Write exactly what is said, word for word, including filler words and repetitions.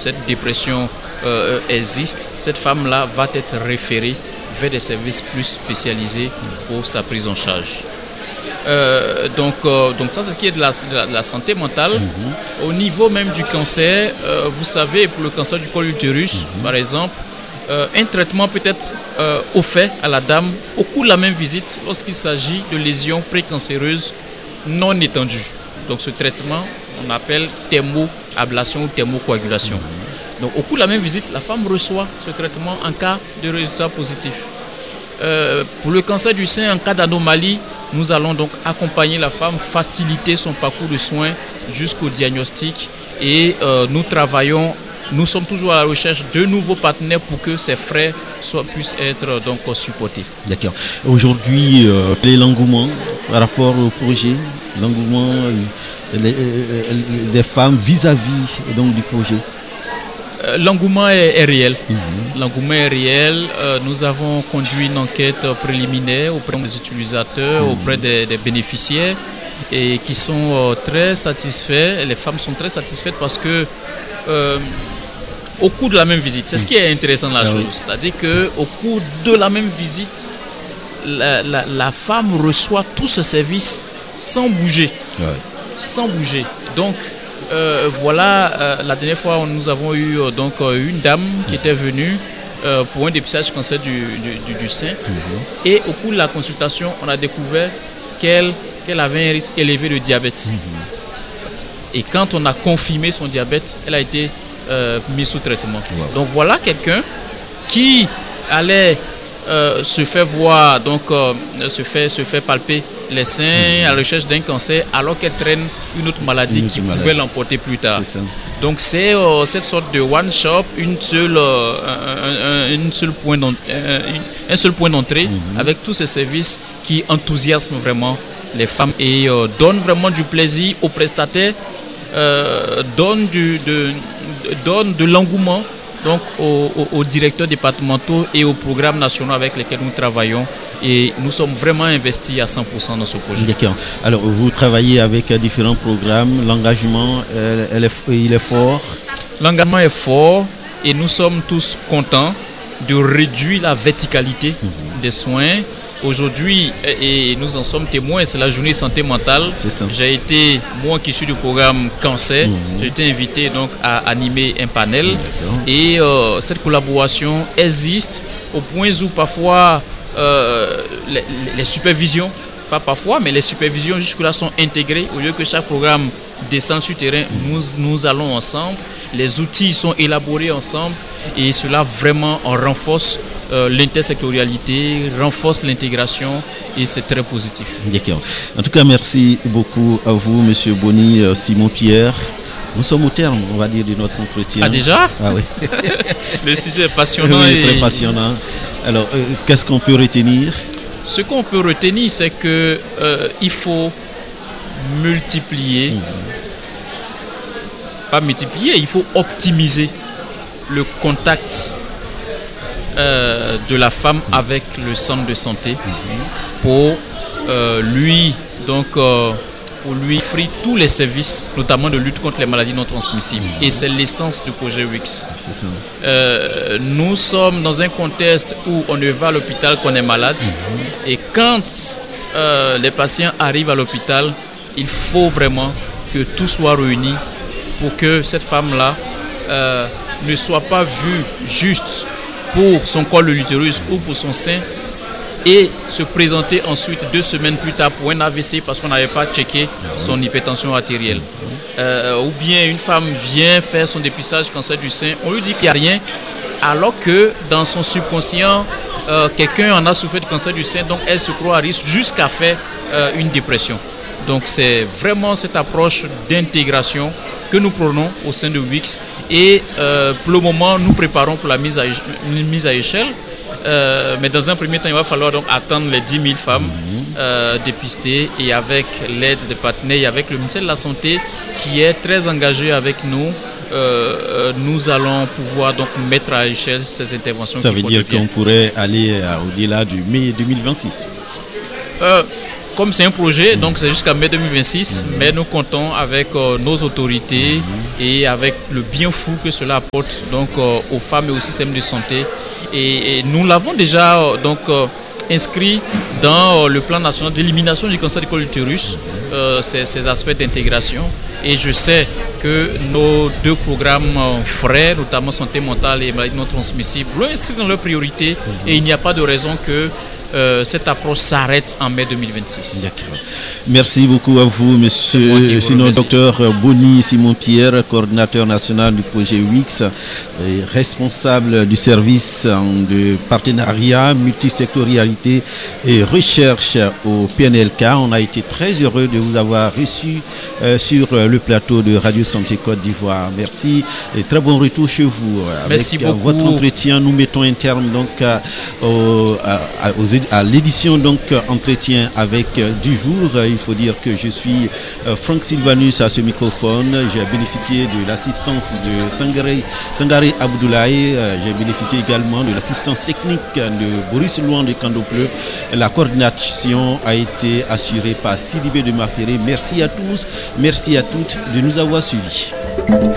cette dépression euh, existe, cette femme-là va être référée vers des services plus spécialisés pour sa prise en charge. Euh, donc, euh, donc ça, c'est ce qui est de la, de la, de la santé mentale. Mm-hmm. Au niveau même du cancer, euh, vous savez, pour le cancer du col de l'utérus, mm-hmm. par exemple, euh, un traitement peut être euh, offert à la dame au cours de la même visite lorsqu'il s'agit de lésions précancéreuses non étendues. Donc ce traitement, on appelle thermoablation ou thermocoagulation. Mm-hmm. Donc au cours de la même visite, la femme reçoit ce traitement en cas de résultat positif. Euh, pour le cancer du sein, en cas d'anomalie, nous allons donc accompagner la femme, faciliter son parcours de soins jusqu'au diagnostic et euh, nous travaillons, nous sommes toujours à la recherche de nouveaux partenaires pour que ces frais soient, puissent être donc supportés. D'accord. Aujourd'hui, euh, l'engouement par rapport au projet, l'engouement les, les, des femmes vis-à-vis donc, du projet. L'engouement est, est réel. Mmh. L'engouement est réel. Euh, nous avons conduit une enquête préliminaire auprès des utilisateurs, mmh. auprès des, des bénéficiaires et qui sont euh, très satisfaits. Les femmes sont très satisfaites parce que euh, au cours de la même visite, c'est mmh. ce qui est intéressant de la ah, chose. Oui. C'est-à-dire qu'au cours de la même visite, la, la, la femme reçoit tout ce service sans bouger. Ouais. Sans bouger. Donc, Euh, voilà, euh, la dernière fois nous avons eu euh, donc euh, une dame qui était venue euh, pour un dépistage cancer du, du, du sein mmh. et au cours de la consultation on a découvert qu'elle qu'elle avait un risque élevé de diabète mmh. et quand on a confirmé son diabète, elle a été euh, mise sous traitement. Wow. Donc voilà quelqu'un qui allait euh, se faire voir, donc euh, se fait se fait palper les seins mmh. à la recherche d'un cancer alors qu'elle traîne une autre maladie une autre qui maladie. pouvait l'emporter plus tard. C'est Donc c'est euh, cette sorte de one shop, une seule, euh, un, un, une seule point euh, un seul point d'entrée mmh. avec tous ces services qui enthousiasment vraiment les femmes et euh, donnent vraiment du plaisir aux prestataires, euh, donnent, du, de, donnent de l'engouement donc aux, aux, aux directeurs départementaux et aux programmes nationaux avec lesquels nous travaillons. Et nous sommes vraiment investis à cent pour cent dans ce projet. D'accord. Alors, vous travaillez avec différents programmes. L'engagement, elle, est, il est fort. L'engagement est fort et nous sommes tous contents de réduire la verticalité mmh. des soins. Aujourd'hui, et nous en sommes témoins, c'est la journée santé mentale. J'ai été, moi qui suis du programme cancer, mmh. j'ai été invité donc à animer un panel. Et euh, cette collaboration existe au point où parfois euh, les, les supervisions, pas parfois, mais les supervisions jusque-là sont intégrées. Au lieu que chaque programme descende sur terrain, nous, nous allons ensemble. Les outils sont élaborés ensemble et cela vraiment en renforce euh, l'intersectorialité, renforce l'intégration et c'est très positif. D'accord. En tout cas, merci beaucoup à vous, Monsieur Boni, euh, Simon Pierre. Nous sommes au terme, on va dire, de notre entretien. Ah déjà? Ah oui. Le sujet est passionnant. Oui, et... très passionnant. Alors, euh, qu'est-ce qu'on peut retenir? Ce qu'on peut retenir, c'est que euh, il faut multiplier, mmh. pas multiplier, il faut optimiser le contact euh, de la femme mmh. avec le centre de santé mmh. pour euh, lui donc euh, pour lui offrir tous les services, notamment de lutte contre les maladies non transmissibles. Mmh. Et c'est l'essence du projet W I C S. Euh, nous sommes dans un contexte où on ne va à l'hôpital qu'on est malade. Mmh. Et quand euh, les patients arrivent à l'hôpital, il faut vraiment que tout soit réuni pour que cette femme-là euh, ne soit pas vue juste pour son col de l'utérus ou pour son sein, et se présenter ensuite deux semaines plus tard pour un A V C parce qu'on n'avait pas checké son hypertension artérielle. Euh, ou bien une femme vient faire son dépistage cancer du sein, on lui dit qu'il n'y a rien, alors que dans son subconscient, euh, quelqu'un en a souffert du cancer du sein, donc elle se croit à risque jusqu'à faire euh, une dépression. Donc c'est vraiment cette approche d'intégration que nous prenons au sein de W I C S et euh, pour le moment nous préparons pour la mise à, une mise à échelle. Euh, mais dans un premier temps, il va falloir donc attendre les dix mille femmes euh, dépistées et avec l'aide des partenaires et avec le ministère de la Santé qui est très engagé avec nous, euh, nous allons pouvoir donc mettre à échelle ces interventions. Ça veut dire qu'on pourrait aller au-delà du mai deux mille vingt-six. Euh, Comme c'est un projet, donc c'est jusqu'à mai deux mille vingt-six, mmh. mais nous comptons avec euh, nos autorités mmh. et avec le bien fou que cela apporte donc euh, aux femmes et au système de santé. Et, et nous l'avons déjà euh, donc euh, inscrit dans euh, le plan national d'élimination du cancer du col de l'utérus, euh, ces, ces aspects d'intégration. Et je sais que nos deux programmes euh, frères, notamment santé mentale et maladies non transmissibles, l'ont inscrit dans leurs priorités et il n'y a pas de raison que Euh, cette approche s'arrête en mai deux mille vingt-six. D'accord. Merci beaucoup à vous, monsieur, sinon docteur Boni Simon-Pierre, coordinateur national du projet W I X, responsable du service de partenariat, multisectorialité et recherche au P N L K. On a été très heureux de vous avoir reçu euh, sur le plateau de Radio Santé Côte d'Ivoire. Merci et très bon retour chez vous. Merci Avec beaucoup. votre entretien, nous mettons un terme donc à, aux, à, aux à l'édition donc entretien avec euh, du jour. Il faut dire que je suis euh, Franck Sylvanus à ce microphone. J'ai bénéficié de l'assistance de Sangaré, Sangaré Abdoulaye. Euh, J'ai bénéficié également de l'assistance technique de Boris Louan de Candopleu. La coordination a été assurée par Sidibé de Maféré. Merci à tous, merci à toutes de nous avoir suivis.